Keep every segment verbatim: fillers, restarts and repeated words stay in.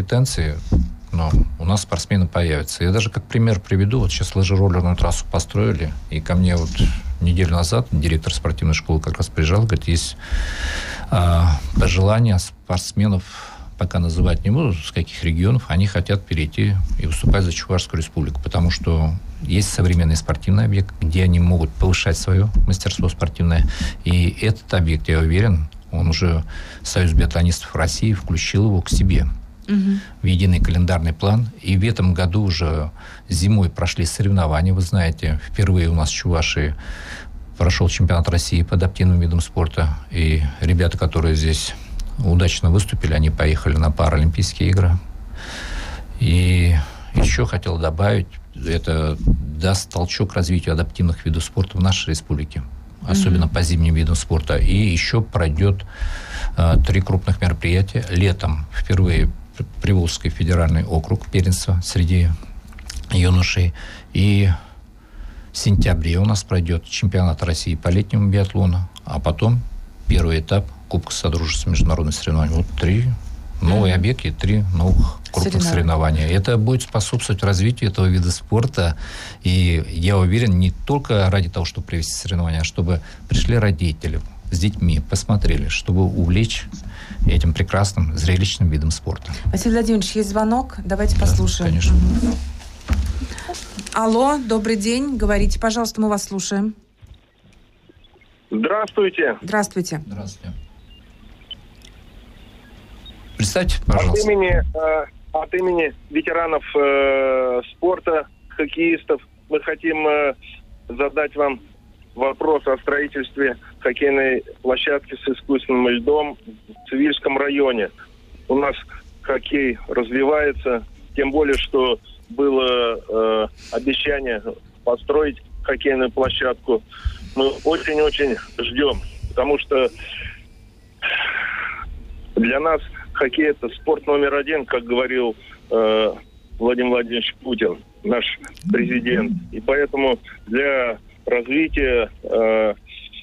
компетенции, но у нас спортсмены появятся. Я даже как пример приведу. Вот сейчас лыжероллерную трассу построили, и ко мне вот неделю назад директор спортивной школы как раз приезжал, говорит, есть э, пожелания спортсменов, пока называть не буду, с каких регионов, они хотят перейти и выступать за Чувашскую республику, потому что есть современный спортивный объект, где они могут повышать свое мастерство спортивное. И этот объект, я уверен, он уже Союз биатлонистов России включил его к себе угу. в единый календарный план. И в этом году уже зимой прошли соревнования, вы знаете. Впервые у нас в Чувашии прошел чемпионат России по адаптивным видам спорта. И ребята, которые здесь удачно выступили, они поехали на Паралимпийские игры. И еще хотел добавить, это даст толчок развитию адаптивных видов спорта в нашей республике, особенно mm-hmm. по зимним видам спорта. И еще пройдет э, три крупных мероприятия. Летом впервые Приволжский федеральный округ первенства среди юношей. И в сентябре у нас пройдет чемпионат России по летнему биатлону, а потом первый этап Кубка Содружества международных соревнований. Вот три новые mm-hmm. объекты, три новых крупных соревнования. Это будет способствовать развитию этого вида спорта. И я уверен, не только ради того, чтобы провести соревнования, а чтобы пришли родители с детьми, посмотрели, чтобы увлечь этим прекрасным зрелищным видом спорта. Василий Владимирович, есть звонок? Давайте послушаем. Да, конечно. Алло, добрый день. Говорите, пожалуйста, мы вас слушаем. Здравствуйте. Здравствуйте. Здравствуйте. Представьте, пожалуйста. От имени, э, от имени ветеранов э, спорта, хоккеистов, мы хотим э, задать вам вопрос о строительстве хоккейной площадки с искусственным льдом в Цивильском районе. У нас хоккей развивается, тем более, что было э, обещание построить хоккейную площадку. Мы очень-очень ждем, потому что для нас хоккей – это спорт номер один, как говорил э, Владимир Владимирович Путин, наш президент. И поэтому для развития э,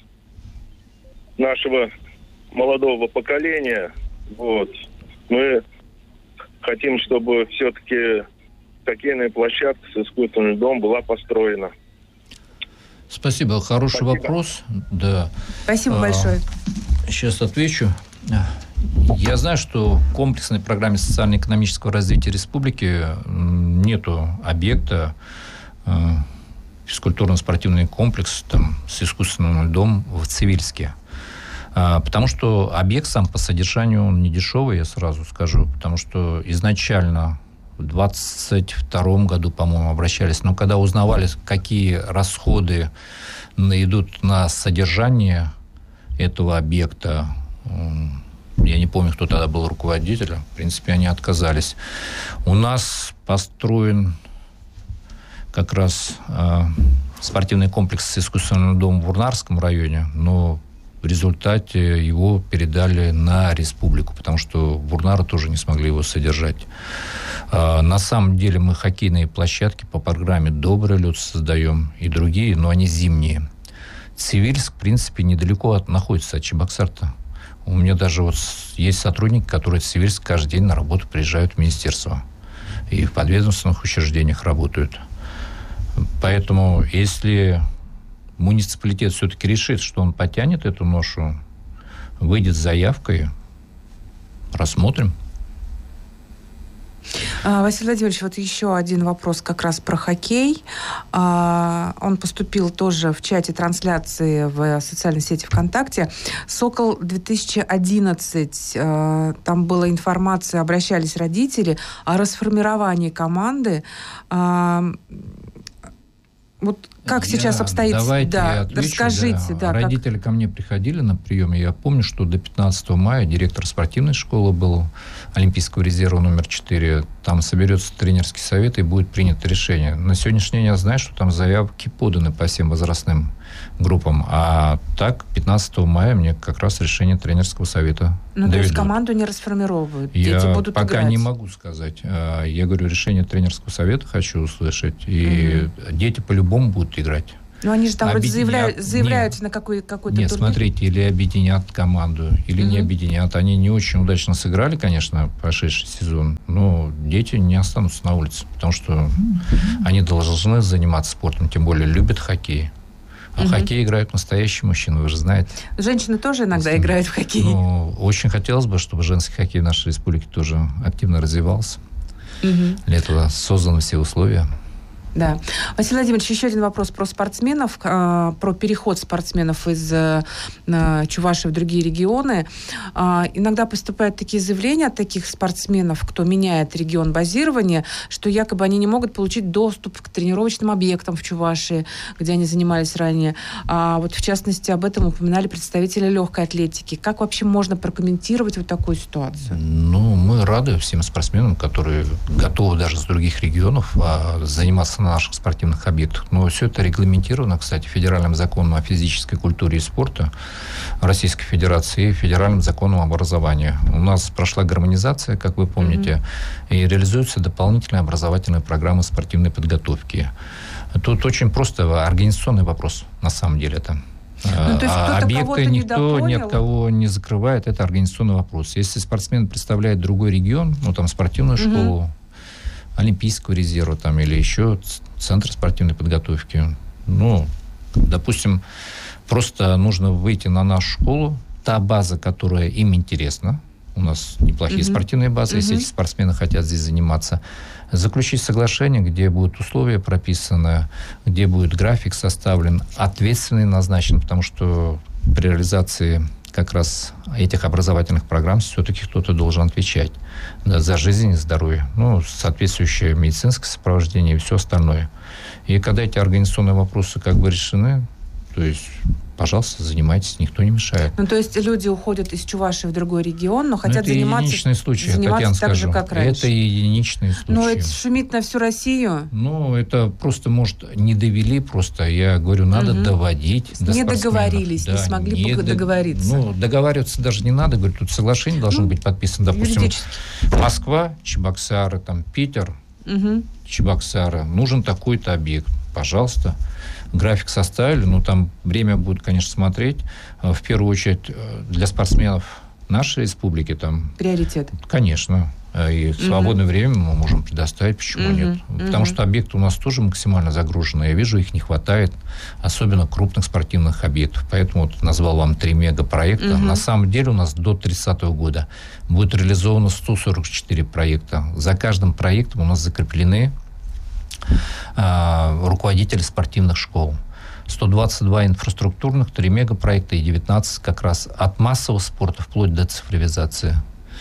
нашего молодого поколения вот, мы хотим, чтобы все-таки хоккейная площадка с искусственным льдом была построена. Спасибо. Хороший Спасибо. вопрос. Да. Спасибо а, большое. Сейчас отвечу. Я знаю, что в комплексной программе социально-экономического развития республики нету объекта э, физкультурно-спортивный комплекс там, с искусственным льдом в Цивильске. А, потому что объект сам по содержанию он не дешевый, я сразу скажу. Потому что изначально в двадцать втором году, по-моему, обращались. Но когда узнавали, какие расходы идут на содержание этого объекта, я не помню, кто тогда был руководителем. В принципе, они отказались. У нас построен как раз э, спортивный комплекс с искусственным льдом в Урнарском районе, но в результате его передали на республику, потому что в Урнара тоже не смогли его содержать. Э, на самом деле мы хоккейные площадки по программе «Добрый лед» создаем и другие, но они зимние. Цивильск, в принципе, недалеко от, находится от Чебоксар-то. У меня даже вот есть сотрудники, которые в Цивильск каждый день на работу приезжают в министерство. И в подведомственных учреждениях работают. Поэтому, если муниципалитет все-таки решит, что он потянет эту ношу, выйдет с заявкой, рассмотрим. Василий Владимирович, вот еще один вопрос как раз про хоккей. Он поступил тоже в чате трансляции в социальной сети ВКонтакте. «Сокол две тысячи одиннадцать». Там была информация, обращались родители о расформировании команды. Вот как я, сейчас обстоит? Давайте да, я отвечу. Расскажите. Да. Да, Родители как... ко мне приходили на прием, и я помню, что до пятнадцатого мая директор спортивной школы был, Олимпийского резерва номер четыре. Там соберется тренерский совет, и будет принято решение. На сегодняшний день я знаю, что там заявки поданы по всем возрастным группам. А так, пятнадцатого мая мне как раз решение тренерского совета Ну, доведут. То есть команду не расформировывают? Я Дети будут пока играть? не могу сказать. Я говорю, решение тренерского совета хочу услышать. И mm-hmm. дети по-любому будут играть. Ну, они же там объединят... заявляют, заявляются нет, на какой, какой-то Нет, турнир. смотрите, или объединят команду, или mm-hmm. не объединят. Они не очень удачно сыграли, конечно, прошедший сезон, но дети не останутся на улице, потому что mm-hmm. они должны заниматься спортом, тем более любят хоккей. А mm-hmm. в хоккей играют настоящие мужчины, вы же знаете. Женщины тоже иногда Если... играют в хоккей. Ну, очень хотелось бы, чтобы женский хоккей в нашей республике тоже активно развивался. Mm-hmm. Для этого созданы все условия. Да. Василий Владимирович, еще один вопрос про спортсменов, э, про переход спортсменов из э, Чувашии в другие регионы. Э, иногда поступают такие заявления от таких спортсменов, кто меняет регион базирования, что якобы они не могут получить доступ к тренировочным объектам в Чувашии, где они занимались ранее. А вот в частности об этом упоминали представители легкой атлетики. Как вообще можно прокомментировать вот такую ситуацию? Ну, мы рады всем спортсменам, которые готовы даже с других регионов а, заниматься на наших спортивных объектах. Но все это регламентировано, кстати, федеральным законом о физической культуре и спорте Российской Федерации и федеральным законом об образовании. У нас прошла гармонизация, как вы помните, mm-hmm. и реализуются дополнительные образовательные программы спортивной подготовки. Тут очень просто организационный вопрос, на самом деле, это. Ну, то есть а объекты никто ни от кого не закрывает, это организационный вопрос. Если спортсмен представляет другой регион, ну, там, спортивную mm-hmm. школу, Олимпийского резерва там, или еще центр спортивной подготовки. Ну, допустим, просто нужно выйти на нашу школу, та база, которая им интересна, у нас неплохие mm-hmm. спортивные базы, mm-hmm. если эти спортсмены хотят здесь заниматься, заключить соглашение, где будут условия прописаны, где будет график составлен, ответственный назначен, потому что при реализации как раз этих образовательных программ все-таки кто-то должен отвечать да, за жизнь и здоровье. Ну, соответствующее медицинское сопровождение и все остальное. И когда эти организационные вопросы как бы решены, то есть, пожалуйста, занимайтесь, никто не мешает. Ну, то есть люди уходят из Чувашии в другой регион, но хотят это заниматься, единичные случаи, заниматься Татьяна, так скажу. же, как раньше. Это единичные случаи. Но это шумит на всю Россию. Ну, это просто, может, не довели просто. Я говорю, надо угу. доводить до Не спортсменов. договорились, да, не смогли не договориться. Ну, договариваться даже не надо. Говорю, тут соглашение должно ну, быть подписано. Допустим, Москва, Чебоксары, там, Питер, угу. Чебоксары. Нужен такой-то объект. Пожалуйста. График составили, ну, там время будет, конечно, смотреть. В первую очередь для спортсменов нашей республики там... Приоритет. Конечно. И в свободное mm-hmm. время мы можем предоставить, почему mm-hmm. нет. Потому mm-hmm. что объекты у нас тоже максимально загружены. Я вижу, их не хватает, особенно крупных спортивных объектов. Поэтому вот назвал вам три мегапроекта. Mm-hmm. На самом деле у нас до тридцатого года будет реализовано сто сорок четыре проекта. За каждым проектом у нас закреплены руководители спортивных школ. сто двадцать два инфраструктурных, три мегапроекта и девятнадцать как раз от массового спорта вплоть до цифровизации.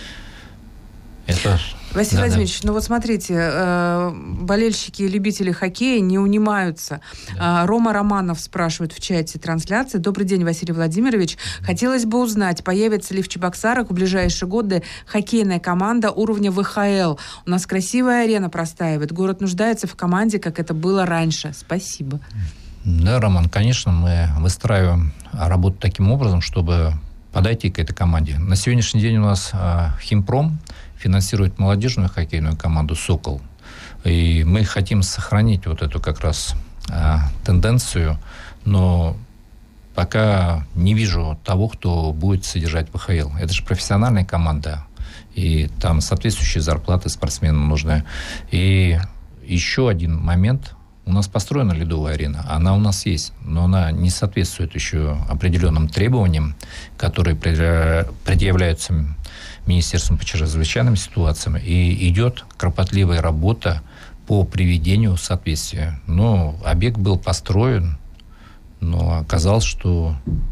Это... Василий да, Владимирович, да. ну вот смотрите, э, болельщики и любители хоккея не унимаются. Да. Э, Рома Романов спрашивает в чате трансляции. Добрый день, Василий Владимирович. Mm-hmm. Хотелось бы узнать, появится ли в Чебоксарах в ближайшие годы хоккейная команда уровня вэ ха эл. У нас красивая арена простаивает. Город нуждается в команде, как это было раньше. Спасибо. Да, Роман, конечно, мы выстраиваем работу таким образом, чтобы подойти к этой команде. На сегодняшний день у нас э, Химпром финансирует молодежную хоккейную команду «Сокол». И мы хотим сохранить вот эту как раз а, тенденцию, но пока не вижу того, кто будет содержать вэ ха эл. Это же профессиональная команда, и там соответствующие зарплаты спортсменам нужны. И еще один момент. У нас построена ледовая арена, она у нас есть, но она не соответствует еще определенным требованиям, которые предъявляются Министерством по чрезвычайным ситуациям, и идет кропотливая работа по приведению соответствия. Но объект был построен, но оказалось, что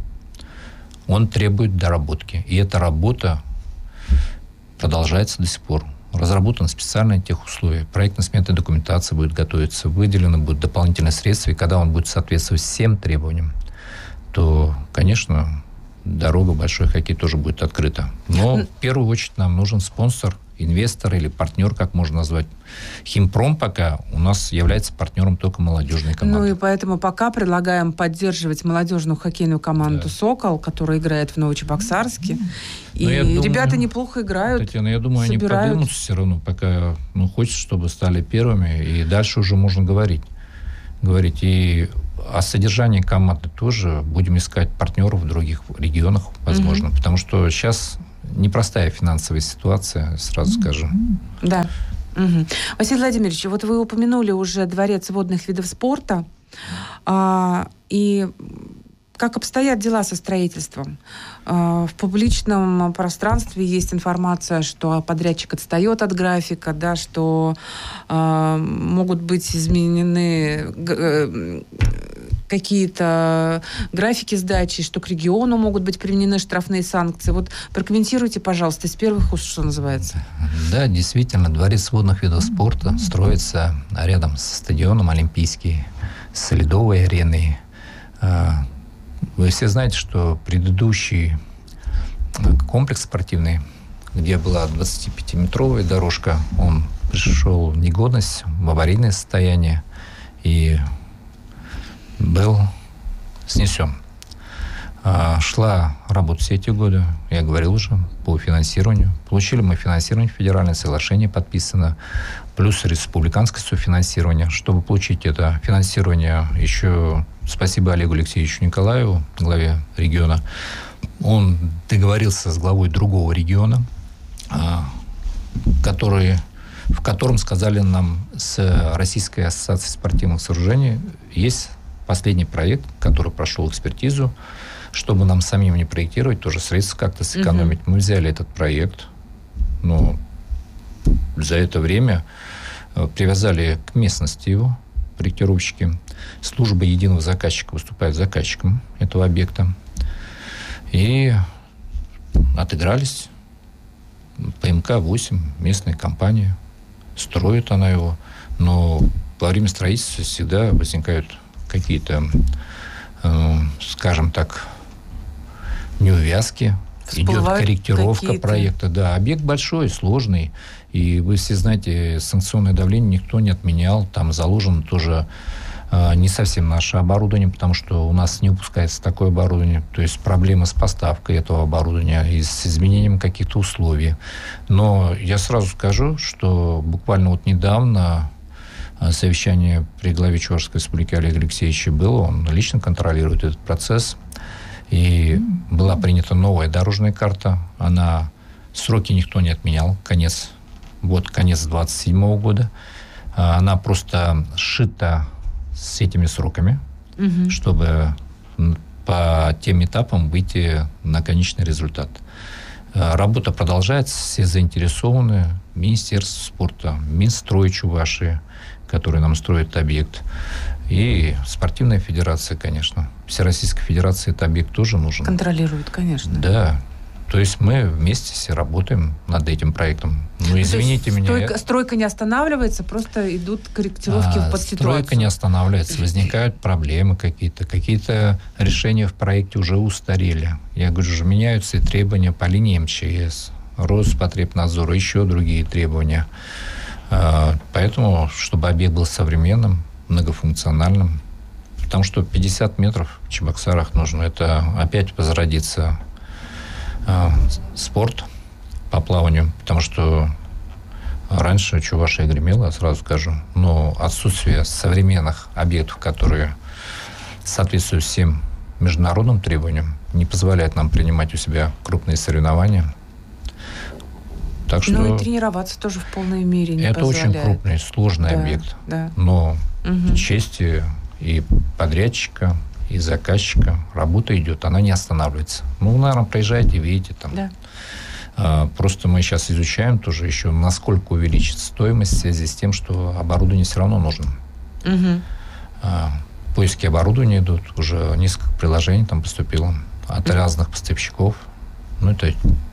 он требует доработки. И эта работа продолжается до сих пор. Разработаны специальные техусловия, проектно-сметная документация будет готовиться, выделены будут дополнительные средства, и когда он будет соответствовать всем требованиям, то, конечно, дорога в большой хоккей тоже будет открыта. Но в первую очередь нам нужен спонсор, инвестор или партнер, как можно назвать. Химпром пока у нас является партнером только молодежной команды. Ну и поэтому пока предлагаем поддерживать молодежную хоккейную команду да. «Сокол», которая играет в Новочебоксарске. И думаю, ребята неплохо играют. Татьяна, я думаю, собирают. Они поднимутся все равно, пока ну, хочется, чтобы стали первыми, и дальше уже можно говорить. Говорить. И а содержание команды тоже будем искать партнеров в других регионах, возможно. Mm-hmm. Потому что сейчас непростая финансовая ситуация, сразу mm-hmm. скажу. Да. Mm-hmm. Василий Владимирович, вот вы упомянули уже дворец водных видов спорта. А, и как обстоят дела со строительством? В публичном пространстве есть информация, что подрядчик отстает от графика, да, что э, могут быть изменены э, какие-то графики сдачи, что к региону могут быть применены штрафные санкции. Вот прокомментируйте, пожалуйста, из первых уст, что называется. Да, действительно, дворец водных видов спорта строится рядом со стадионом Олимпийский, с ледовой ареной. Вы все знаете, что предыдущий комплекс спортивный, где была двадцатипятиметровая дорожка, он пришел в негодность, в аварийное состояние и был снесен. Шла работа все эти годы, я говорил уже, по финансированию. Получили мы финансирование, федеральное соглашение подписано, плюс республиканское софинансирование. Чтобы получить это финансирование, еще спасибо Олегу Алексеевичу Николаеву, главе региона. Он договорился с главой другого региона, который, в котором сказали нам с Российской ассоциацией спортивных сооружений, есть последний проект, который прошел экспертизу, чтобы нам самим не проектировать, тоже средства как-то сэкономить. Uh-huh. Мы взяли этот проект, но за это время привязали к местности его, проектировщики. Служба единого заказчика выступает заказчиком этого объекта. И отыгрались. ПМК восемь, местная компания. Строит она его. Но во время строительства всегда возникают какие-то, э, скажем так, неувязки. Идет корректировка какие-то проекта. Да, объект большой, сложный. И вы все знаете, санкционное давление никто не отменял. Там заложено тоже э, не совсем наше оборудование, потому что у нас не выпускается такое оборудование. То есть проблема с поставкой этого оборудования и с изменением каких-то условий. Но я сразу скажу, что буквально вот недавно совещание при главе Чувашской республики Олега Алексеевича было. Он лично контролирует этот процесс. И была принята новая дорожная карта. Она, сроки никто не отменял. Конец, вот конец двадцать седьмого года. Она просто сшита с этими сроками, угу. чтобы по тем этапам выйти на конечный результат. Работа продолжается, все заинтересованы. Министерство спорта, Минстрой Чувашии, который нам строит объект, и спортивная федерация, конечно. Всероссийская федерация этот объект тоже нужен. Контролирует, конечно. Да. То есть мы вместе все работаем над этим проектом. Ну, извините меня. Стройка, стройка не останавливается, просто идут корректировки а, под ситуацию. Стройка не останавливается, возникают проблемы какие-то. Какие-то решения в проекте уже устарели. Я говорю же, меняются и требования по линии МЧС, Роспотребнадзора, еще другие требования. Поэтому, чтобы объект был современным, многофункциональным, потому что пятьдесят метров в Чебоксарах нужно. Это опять возродится э, спорт по плаванию, потому что раньше Чувашия гремела, сразу скажу, но отсутствие современных объектов, которые соответствуют всем международным требованиям, не позволяет нам принимать у себя крупные соревнования. Так что ну и тренироваться тоже в полной мере не это позволяет. Очень крупный, сложный да, объект. Да. Но угу. чести и подрядчика, и заказчика работа идет, она не останавливается. Ну, наверное, проезжаете, видите там. Да. А, просто мы сейчас изучаем тоже еще, насколько увеличится стоимость в связи с тем, что оборудование все равно нужно. Угу. А, поиски оборудования идут, уже несколько приложений там поступило от угу. разных поставщиков. Ну, это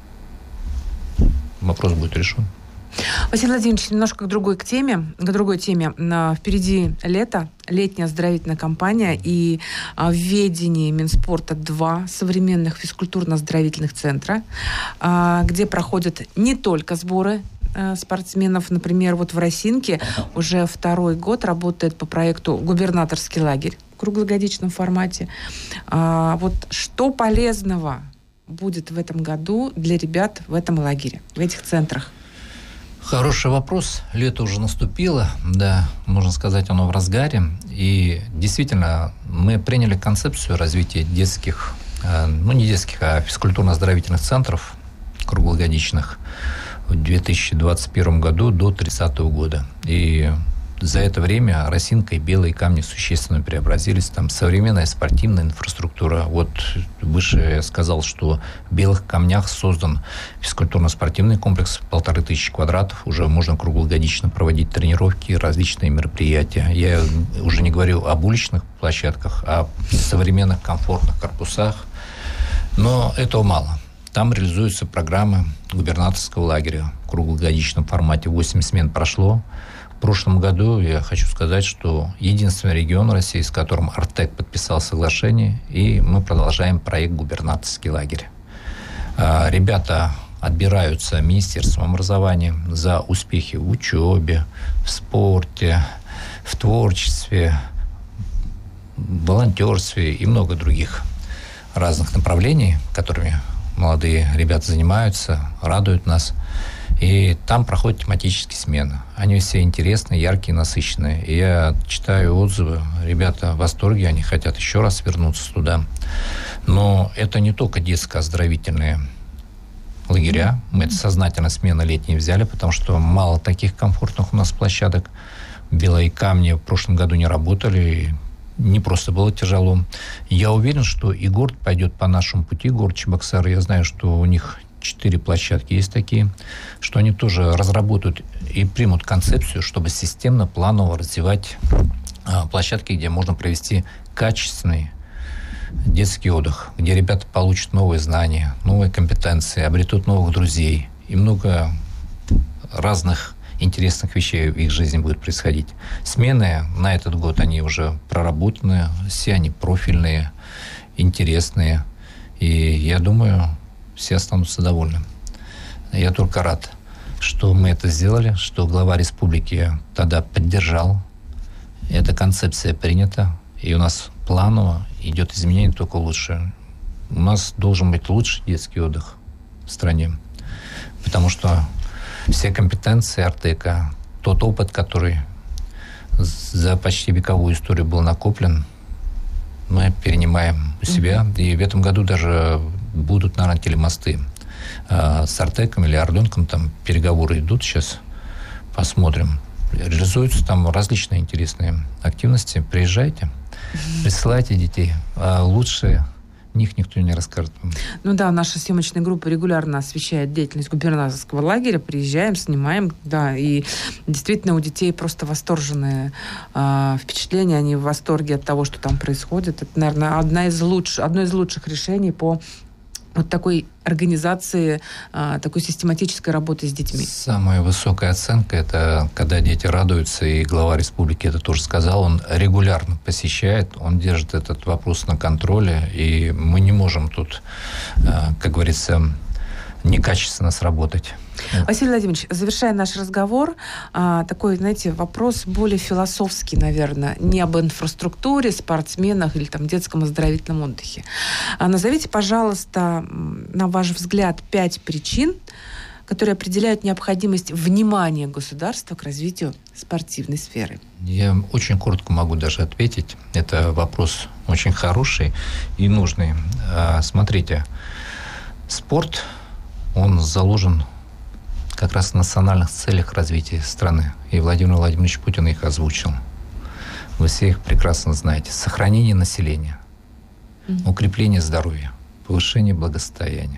вопрос будет решен. Василий Владимирович, немножко к другой к теме, к другой теме. Впереди лето, летняя оздоровительная кампания, и в ведении Минспорта два современных физкультурно-оздоровительных центра, где проходят не только сборы спортсменов. Например, вот в Росинке уже второй год работает по проекту «Губернаторский лагерь» в круглогодичном формате. Вот что полезного будет в этом году для ребят в этом лагере, в этих центрах? Хороший вопрос. Лето уже наступило, да, можно сказать, оно в разгаре. И действительно, мы приняли концепцию развития детских, ну не детских, а физкультурно-оздоровительных центров круглогодичных в две тысячи двадцать первом году до тридцатого года. И за это время Росинка и Белые Камни существенно преобразились. Там современная спортивная инфраструктура. Вот выше я сказал, что в Белых Камнях создан физкультурно-спортивный комплекс полторы тысячи квадратов. Уже можно круглогодично проводить тренировки, различные мероприятия. Я уже не говорю об уличных площадках, а о современных комфортных корпусах. Но этого мало. Там реализуются программы губернаторского лагеря в круглогодичном формате. восемь смен прошло. В прошлом году я хочу сказать, что единственный регион России, с которым Артек подписал соглашение, и мы продолжаем проект «Губернаторский лагерь». Ребята отбираются Министерством образования за успехи в учебе, в спорте, в творчестве, в волонтерстве и много других разных направлений, которыми молодые ребята занимаются, радуют нас. И там проходят тематические смены. Они все интересные, яркие, насыщенные. И я читаю отзывы. Ребята в восторге, они хотят еще раз вернуться туда. Но это не только детско-оздоровительные лагеря. Мы это сознательно смены летние взяли, потому что мало таких комфортных у нас площадок. Белые Камни в прошлом году не работали. Не просто было тяжело. Я уверен, что и город пойдет по нашему пути, город Чебоксары. Я знаю, что у них четыре площадки есть такие, что они тоже разработают и примут концепцию, чтобы системно, планово развивать а, площадки, где можно провести качественный детский отдых, где ребята получат новые знания, новые компетенции, обретут новых друзей. И много разных интересных вещей в их жизни будет происходить. Смены на этот год, они уже проработаны, все они профильные, интересные. И я думаю, все останутся довольны. Я только рад, что мы это сделали, что глава республики тогда поддержал. Эта концепция принята, и у нас планово идет изменение только лучше. У нас должен быть лучший детский отдых в стране, потому что все компетенции Артека, тот опыт, который за почти вековую историю был накоплен, мы перенимаем у себя. Mm-hmm. И в этом году даже будут, наверное, телемосты э, с Артеком или Орленком. Там переговоры идут сейчас. Посмотрим. Реализуются там различные интересные активности. Приезжайте, присылайте детей. А лучше них никто не расскажет. Ну да, наша съемочная группа регулярно освещает деятельность губернаторского лагеря. Приезжаем, снимаем, да, и действительно у детей просто восторженные э, впечатления. Они в восторге от того, что там происходит. Это, наверное, одна из лучших, одно из лучших решений по вот такой организации, такой систематической работы с детьми. Самая высокая оценка – это когда дети радуются, и глава республики это тоже сказал, он регулярно посещает, он держит этот вопрос на контроле, и мы не можем тут, как говорится, некачественно сработать. Василий Владимирович, завершая наш разговор, такой, знаете, вопрос более философский, наверное, не об инфраструктуре, спортсменах или там детском оздоровительном отдыхе. Назовите, пожалуйста, на ваш взгляд, пять причин, которые определяют необходимость внимания государства к развитию спортивной сферы. Я очень коротко могу даже ответить. Это вопрос очень хороший и нужный. Смотрите, спорт, он заложен как раз в национальных целях развития страны. И Владимир Владимирович Путин их озвучил. Вы все их прекрасно знаете. Сохранение населения, mm-hmm. укрепление здоровья, повышение благосостояния.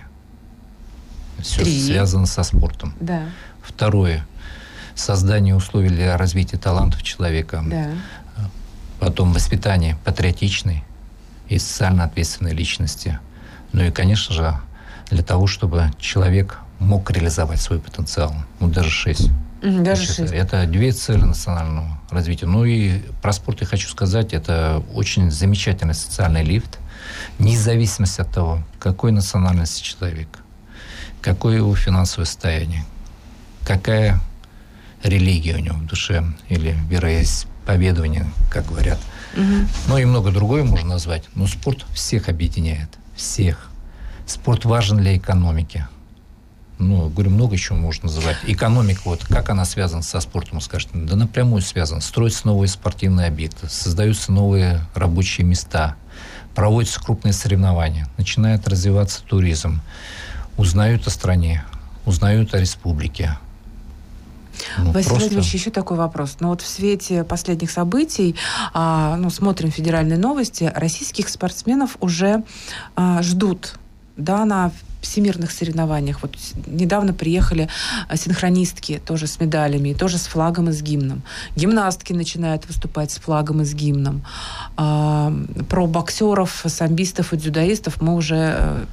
Все Три. связано со спортом. Да. Второе. Создание условий для развития талантов человека. Да. Потом воспитание патриотичной и социально ответственной личности. Ну и, конечно же, для того, чтобы человек мог реализовать свой потенциал. Ну, даже шесть. Даже шесть. Это две цели национального развития. Ну и про спорт я хочу сказать, это очень замечательный социальный лифт. Независимо от того, какой национальности человек, какое его финансовое состояние, какая религия у него в душе или вероисповедание, как говорят. Угу. Ну и много другое можно назвать. Но спорт всех объединяет. Всех. Спорт важен для экономики. Ну, говорю, много чего можно называть. Экономика, вот как она связана со спортом, скажете? Да напрямую связана. Строятся новые спортивные объекты, создаются новые рабочие места, проводятся крупные соревнования, начинает развиваться туризм, узнают о стране, узнают о республике. Ну, Василий просто... Владимирович, еще такой вопрос. Ну вот в свете последних событий, а, ну, смотрим федеральные новости, российских спортсменов уже а, ждут, да, на всемирных соревнованиях. Вот недавно приехали синхронистки тоже с медалями, тоже с флагом и с гимном. Гимнастки начинают выступать с флагом и с гимном. А, про боксеров, самбистов и дзюдоистов мы уже...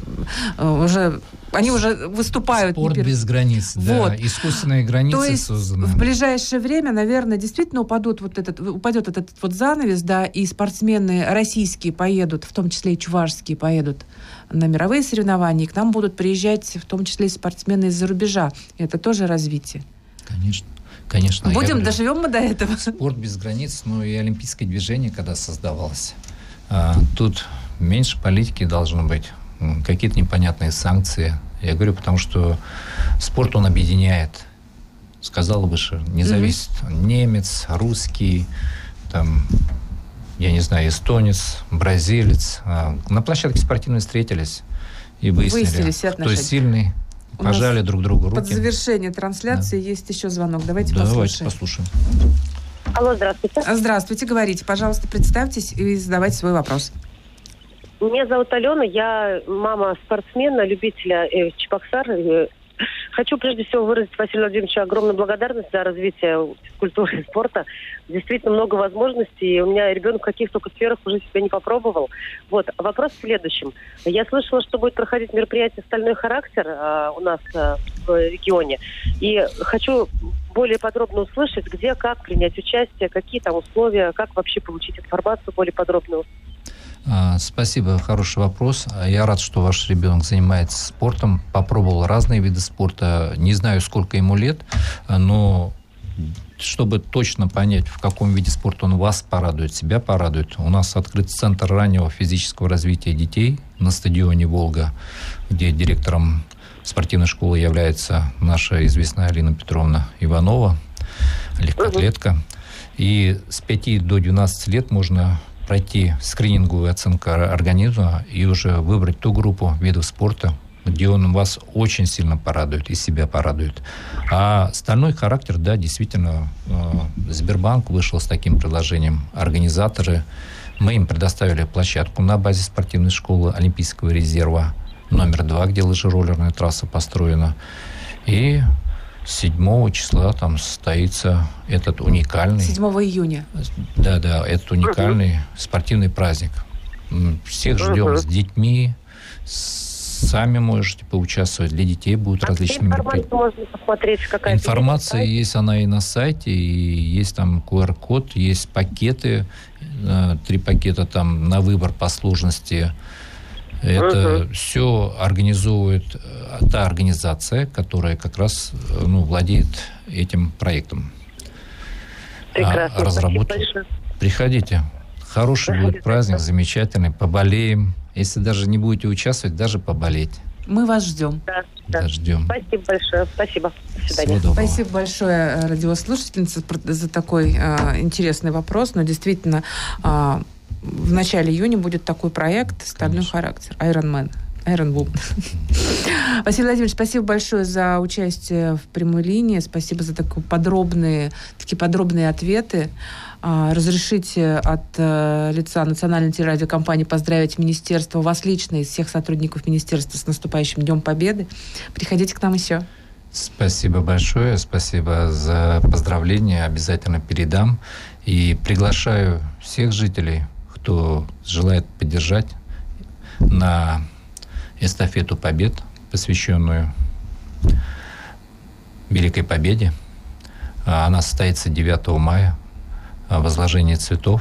уже они уже выступают. Спорт перед... без границ, вот. Да, искусственные границы То есть созданы. В ближайшее время, наверное, действительно упадут вот этот, упадет этот вот занавес, да, и спортсмены российские поедут, в том числе и чувашские, поедут на мировые соревнования, и к нам будут приезжать в том числе и спортсмены из-за рубежа. Это тоже развитие. Конечно. Конечно. Будем, говорю, доживем мы до этого. Спорт без границ, ну и олимпийское движение, когда создавалось, а, тут меньше политики должно быть, какие-то непонятные санкции. Я говорю, потому что спорт, он объединяет. Сказал выше, не зависит mm-hmm. немец, русский, там, я не знаю, эстонец, бразилец. На площадке спортивной встретились и выяснили, кто сильный, пожали друг другу руки. Под завершение трансляции да. есть еще звонок. Давайте да, послушаем. Давайте послушаем. Алло, здравствуйте. Здравствуйте, говорите. Пожалуйста, представьтесь и задавайте свой вопрос. Меня зовут Алена, я мама спортсмена, любителя э, Чебоксар. Э, хочу прежде всего выразить Василию Владимировичу огромную благодарность за развитие культуры и спорта. Действительно много возможностей. У меня ребенок в каких только сферах уже себя не попробовал. Вот. Вопрос в следующем. Я слышала, что будет проходить мероприятие «Стальной характер» э, у нас э, в регионе. И хочу более подробно услышать, где, как принять участие, какие там условия, как вообще получить информацию более подробную. Спасибо, хороший вопрос. Я рад, что ваш ребенок занимается спортом, попробовал разные виды спорта. Не знаю, сколько ему лет, но чтобы точно понять, в каком виде спорта он вас порадует, себя порадует, у нас открыт Центр раннего физического развития детей на стадионе «Волга», где директором спортивной школы является наша известная Алина Петровна Иванова, легкоатлетка. И с пяти до двенадцати лет можно пройти скрининговую оценку организма и уже выбрать ту группу видов спорта, где он вас очень сильно порадует и себя порадует. А стальной характер, да, действительно, Сбербанк вышел с таким предложением. Организаторы, мы им предоставили площадку на базе спортивной школы Олимпийского резерва номер два, где лыжероллерная трасса построена. И седьмого числа там состоится этот уникальный... седьмого июня. Да, да, этот уникальный uh-huh. спортивный праздник. Всех ждем uh-huh. с детьми, сами можете поучаствовать. Для детей будут а различные мероприятия. Можно посмотреть, какая информация есть, она и на сайте, и есть там ку ар код, есть пакеты, три пакета там на выбор по сложности. Это uh-huh. все организует та организация, которая как раз ну, владеет этим проектом. Прекрасно. А, разработки. Приходите. Хороший Приходите. Будет праздник, замечательный. Поболеем. Если даже не будете участвовать, даже поболеть. Мы вас ждем. Да, да. Да, ждем. Спасибо большое. Спасибо. До свидания. Спасибо большое, радиослушательница, за такой э, интересный вопрос. Но действительно... Э, В начале июня будет такой проект «Стальной Конечно. Характер». Iron Man. Iron Woman. Василий Владимирович, спасибо большое за участие в прямой линии. Спасибо за такие подробные, такие подробные ответы. Разрешите от лица Национальной телерадиокомпании поздравить министерство, вас лично и всех сотрудников министерства с наступающим Днем Победы. Приходите к нам еще. Спасибо большое. Спасибо за поздравления. Обязательно передам. И приглашаю всех жителей, кто желает поддержать, на эстафету побед, посвященную Великой Победе. Она состоится девятого мая. Возложение цветов.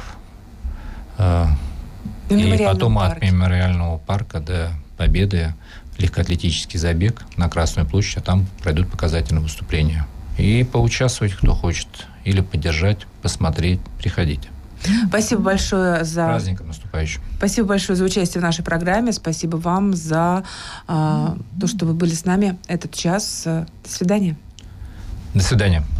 И потом парке. От мемориального парка до Победы легкоатлетический забег на Красную площадь, а там пройдут показательные выступления. И поучаствовать, кто хочет, или поддержать, посмотреть, приходите. Спасибо большое за... Праздником наступающим. Спасибо большое за участие в нашей программе. Спасибо вам за э, то, что вы были с нами этот час. До свидания. До свидания.